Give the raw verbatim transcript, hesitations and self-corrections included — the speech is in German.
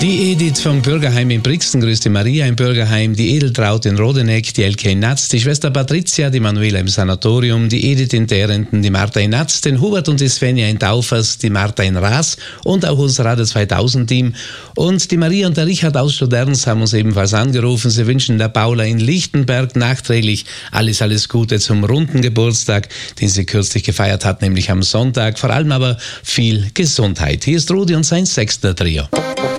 Die Edith vom Bürgerheim in Brixen grüßt die Maria im Bürgerheim, die Edeltraut in Rodeneck, die Elke in Natz, die Schwester Patricia, die Manuela im Sanatorium, die Edith in Derenden, die Martha in Natz, den Hubert und die Svenja in Taufers, die Martha in Raas und auch unser Radio zweitausend Team. Und die Maria und der Richard aus Studerns haben uns ebenfalls angerufen. Sie wünschen der Paula in Lichtenberg nachträglich alles, alles Gute zum runden Geburtstag, den sie kürzlich gefeiert hat, nämlich am Sonntag. Vor allem aber viel Gesundheit. Hier ist Rudi und sein sechster Trio.